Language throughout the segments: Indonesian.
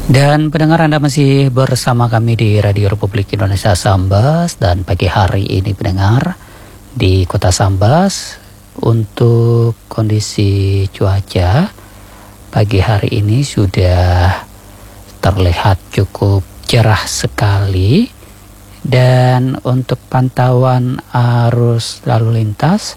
Dan pendengar, Anda masih bersama kami di Radio Republik Indonesia Sambas. Dan pagi hari ini pendengar, di kota Sambas untuk kondisi cuaca pagi hari ini sudah terlihat cukup cerah sekali. Dan untuk pantauan arus lalu lintas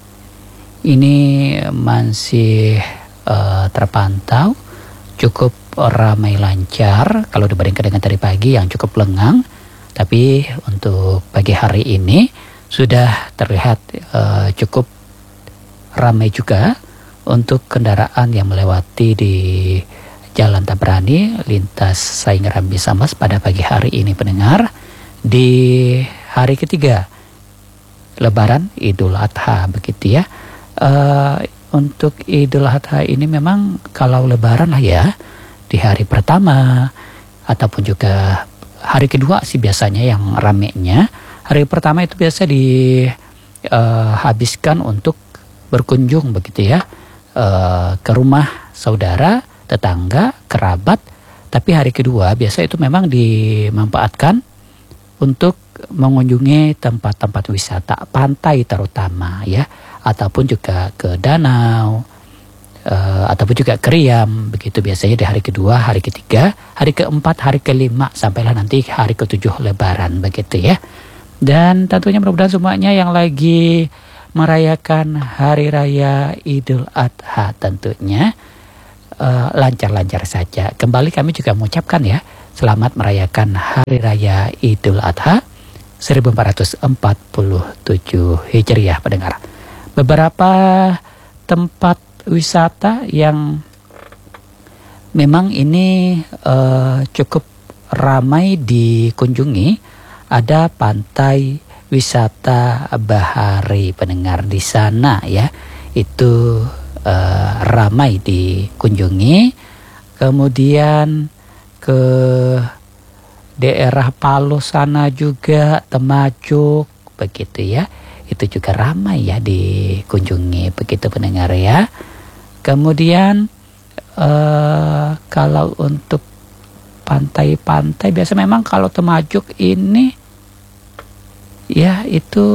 ini masih terpantau cukup ramai lancar kalau dibandingkan dengan tadi pagi yang cukup lengang. Tapi untuk pagi hari ini sudah terlihat cukup ramai juga untuk kendaraan yang melewati di Jalan Tabrani lintas Saing Rambi Sambas pada pagi hari ini pendengar, di hari ketiga Lebaran Idul Adha begitu ya. Untuk Idul Adha ini memang kalau Lebaran lah ya, di hari pertama ataupun juga hari kedua sih biasanya yang ramenya. Hari pertama itu biasa dihabiskan untuk berkunjung begitu ya, ke rumah saudara, tetangga, kerabat. Tapi hari kedua biasa itu memang dimanfaatkan untuk mengunjungi tempat-tempat wisata pantai terutama ya, ataupun juga ke danau, ataupun juga ke Riam begitu biasanya di hari kedua, hari ketiga, hari keempat, hari kelima, sampailah nanti hari ketujuh Lebaran begitu ya. Dan tentunya mudah-mudahan semuanya yang lagi merayakan Hari Raya Idul Adha tentunya lancar-lancar saja. Kembali kami juga mengucapkan ya, selamat merayakan Hari Raya Idul Adha 1447 Hijriah pendengar. Beberapa tempat wisata yang memang ini cukup ramai dikunjungi, ada pantai wisata Bahari pendengar di sana ya, itu ramai dikunjungi. Kemudian ke daerah Palu sana juga, Temajuk begitu ya, itu juga ramai ya dikunjungi begitu pendengar ya. Kemudian kalau untuk pantai-pantai biasa memang kalau Temajuk ini ya itu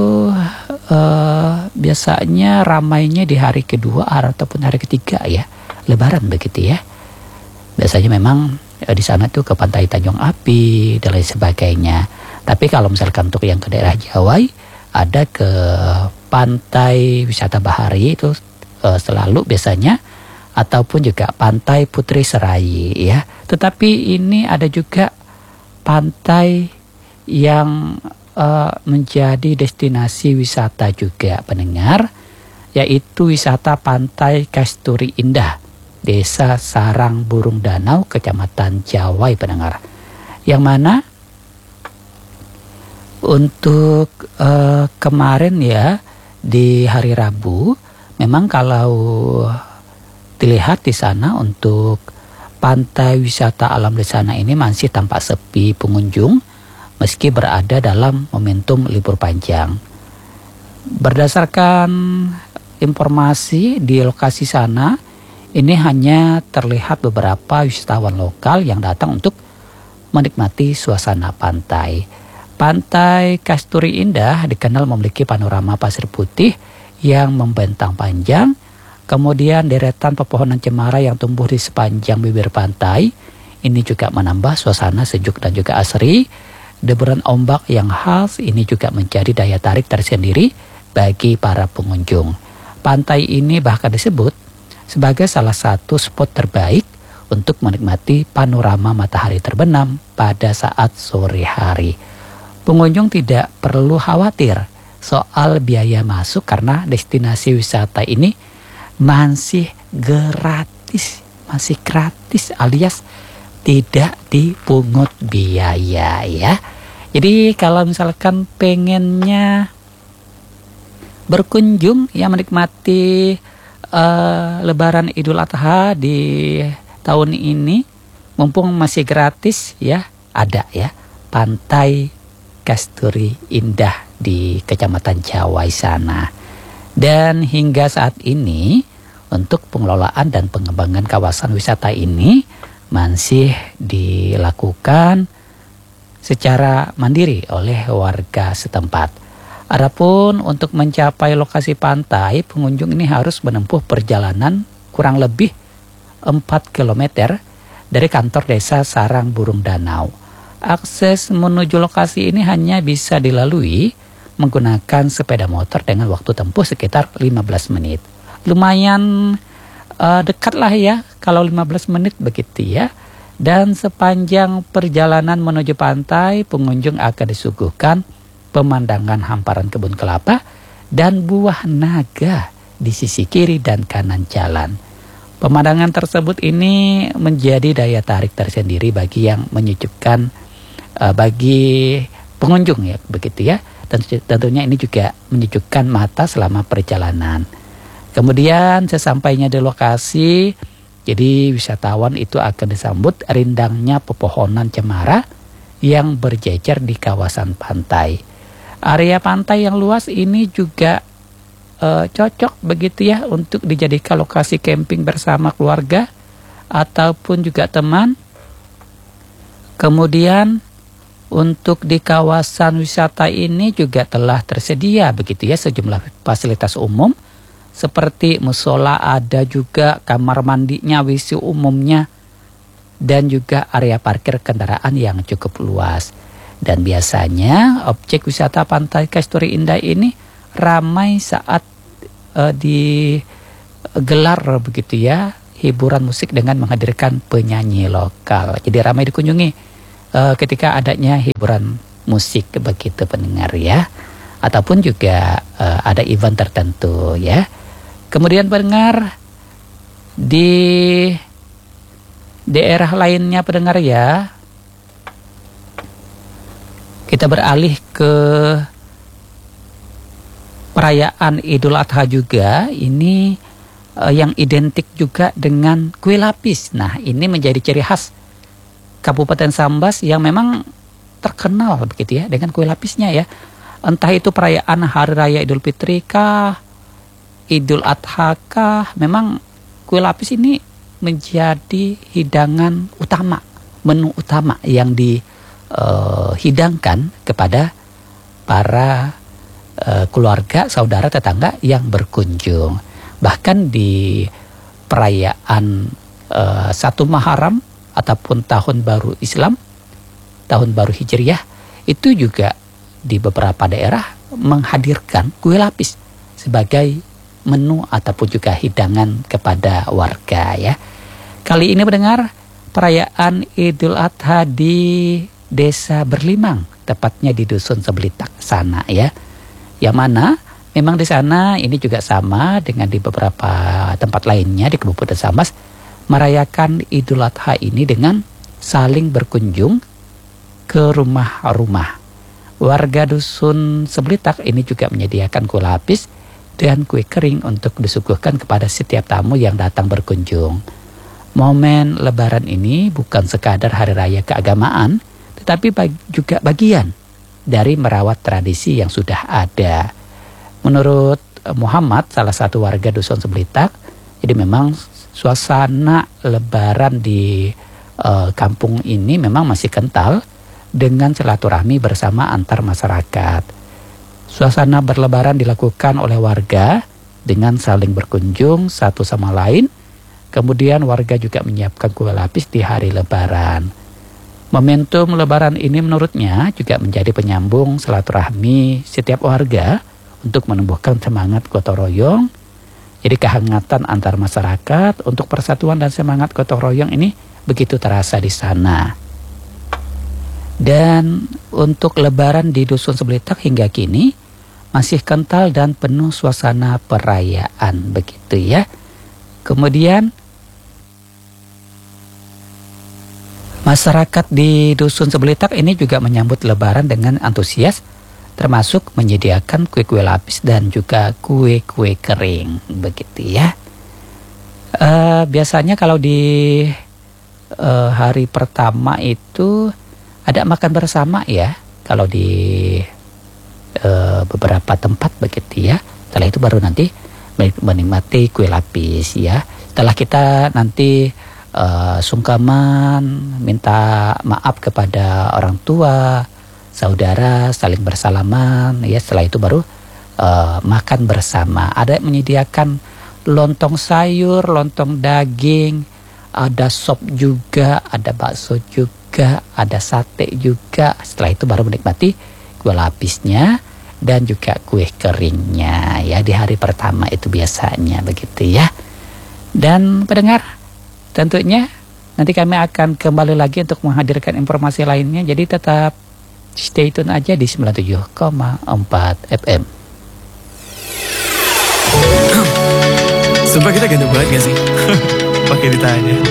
biasanya ramainya di hari kedua ataupun hari ketiga ya Lebaran begitu ya. Biasanya memang di sana tuh ke pantai Tanjung Api dan lain sebagainya. Tapi kalau misalkan untuk yang ke daerah Jawa, ada ke pantai wisata Bahari itu selalu biasanya, ataupun juga pantai Putri Serai ya. Tetapi ini ada juga pantai yang menjadi destinasi wisata juga pendengar, yaitu wisata Pantai Kasturi Indah, Desa Sarang Burung Danau, Kecamatan Jawai pendengar. Yang mana untuk kemarin ya, di hari Rabu, memang kalau dilihat di sana untuk pantai wisata alam di sana ini masih tampak sepi pengunjung meski berada dalam momentum libur panjang. Berdasarkan informasi di lokasi sana, ini hanya terlihat beberapa wisatawan lokal yang datang untuk menikmati suasana pantai. Pantai Kasturi Indah dikenal memiliki panorama pasir putih yang membentang panjang, kemudian deretan pepohonan cemara yang tumbuh di sepanjang bibir pantai. Ini juga menambah suasana sejuk dan juga asri. Deburan ombak yang khas ini juga menjadi daya tarik tersendiri bagi para pengunjung. Pantai ini bahkan disebut sebagai salah satu spot terbaik untuk menikmati panorama matahari terbenam pada saat sore hari. Pengunjung tidak perlu khawatir soal biaya masuk karena destinasi wisata ini masih gratis alias tidak dipungut biaya ya. Jadi kalau misalkan pengennya berkunjung ya, menikmati Lebaran Idul Adha di tahun ini, mumpung masih gratis ya, ada ya Pantai Kasturi Indah di Kecamatan Jawai sana. Dan hingga saat ini untuk pengelolaan dan pengembangan kawasan wisata ini masih dilakukan secara mandiri oleh warga setempat. Adapun untuk mencapai lokasi pantai, pengunjung ini harus menempuh perjalanan kurang lebih 4 km dari kantor desa Sarang Burung Danau. Akses menuju lokasi ini hanya bisa dilalui menggunakan sepeda motor dengan waktu tempuh sekitar 15 menit. Lumayan dekat lah ya, kalau 15 menit begitu ya. Dan sepanjang perjalanan menuju pantai, pengunjung akan disuguhkan pemandangan hamparan kebun kelapa dan buah naga di sisi kiri dan kanan jalan. Pemandangan tersebut ini menjadi daya tarik tersendiri bagi yang menyejukkan bagi pengunjung ya, begitu ya. Dan tentunya ini juga menyejukkan mata selama perjalanan. Kemudian sesampainya di lokasi, jadi wisatawan itu akan disambut rindangnya pepohonan cemara yang berjejer di kawasan pantai. Area pantai yang luas ini juga cocok begitu ya untuk dijadikan lokasi camping bersama keluarga ataupun juga teman. Kemudian untuk di kawasan wisata ini juga telah tersedia begitu ya sejumlah fasilitas umum seperti musola, ada juga kamar mandinya, WC umumnya, dan juga area parkir kendaraan yang cukup luas. Dan biasanya objek wisata Pantai Kasturi Indah ini ramai saat digelar begitu ya hiburan musik dengan menghadirkan penyanyi lokal. Jadi ramai dikunjungi ketika adanya hiburan musik begitu pendengar ya, ataupun juga ada event tertentu ya. Kemudian pendengar di daerah lainnya pendengar ya, kita beralih ke perayaan Idul Adha juga. Ini yang identik juga dengan kue lapis. Nah, ini menjadi ciri khas Kabupaten Sambas yang memang terkenal begitu ya dengan kue lapisnya ya. Entah itu perayaan Hari Raya Idul Fitri kah, Idul Adha kah, memang kue lapis ini menjadi hidangan utama, menu utama yang dihidangkan kepada para keluarga, saudara, tetangga yang berkunjung. Bahkan di perayaan 1 Muharram ataupun Tahun Baru Islam, Tahun Baru Hijriah, itu juga di beberapa daerah menghadirkan kue lapis sebagai menu ataupun juga hidangan kepada warga ya. Kali ini mendengar perayaan Idul Adha di Desa Berlimang, tepatnya di Dusun Sebelitak sana ya. Yang mana memang di sana ini juga sama dengan di beberapa tempat lainnya di Kabupaten Sambas, merayakan Idul Adha ini dengan saling berkunjung ke rumah-rumah. Warga Dusun Sebelitak ini juga menyediakan kue lapis dan kue kering untuk disuguhkan kepada setiap tamu yang datang berkunjung. Momen Lebaran ini bukan sekadar hari raya keagamaan, tetapi juga bagian dari merawat tradisi yang sudah ada. Menurut Muhammad, salah satu warga Dusun Sebelitak, jadi memang suasana Lebaran di kampung ini memang masih kental dengan silaturahmi bersama antar masyarakat. Suasana berlebaran dilakukan oleh warga dengan saling berkunjung satu sama lain. Kemudian warga juga menyiapkan kue lapis di hari Lebaran. Momentum Lebaran ini menurutnya juga menjadi penyambung silaturahmi setiap warga untuk menumbuhkan semangat gotong royong. Jadi kehangatan antar masyarakat untuk persatuan dan semangat gotong royong ini begitu terasa di sana. Dan untuk Lebaran di Dusun Sebelitak hingga kini masih kental dan penuh suasana perayaan begitu ya. Kemudian masyarakat di Dusun Sebelitak ini juga menyambut Lebaran dengan antusias, termasuk menyediakan kue-kue lapis dan juga kue-kue kering begitu ya. Biasanya kalau di hari pertama itu ada makan bersama ya, kalau di beberapa tempat begitu ya. Setelah itu baru nanti menikmati kue lapis ya. Setelah kita nanti sungkaman, minta maaf kepada orang tua, saudara, saling bersalaman. Ya, setelah itu baru makan bersama. Ada yang menyediakan lontong sayur, lontong daging, ada sop juga, ada bakso juga, ada sate juga. Setelah itu baru menikmati kue lapisnya dan juga kue keringnya. Ya, di hari pertama itu biasanya begitu ya. Dan pendengar, tentunya nanti kami akan kembali lagi untuk menghadirkan informasi lainnya. Jadi tetap stay tune aja di 97,4 FM. Sumpah kita ganteng banget gak sih? Pakai ditanya.